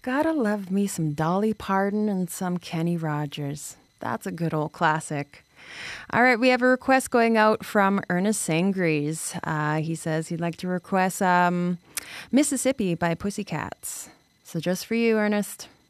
Gotta love me some Dolly Parton and some Kenny Rogers. That's a good old classic. All right, we have a request going out from Ernest Sangries. He says he'd like to request Mississippi by Pussycats. So just for you, Ernest.